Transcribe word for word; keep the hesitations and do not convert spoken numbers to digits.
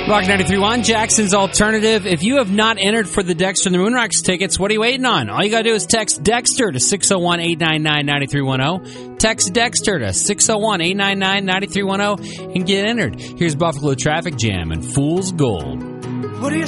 Rock ninety-three point one, Jackson's Alternative. If you have not entered for the Dexter and the Moonrocks tickets, what are you waiting on? All you got to do is text Dexter to six oh one, eight nine nine, nine three one oh. Text Dexter to six oh one, eight nine nine, nine three one oh and get entered. Here's Buffalo Traffic Jam and Fool's Gold. What do you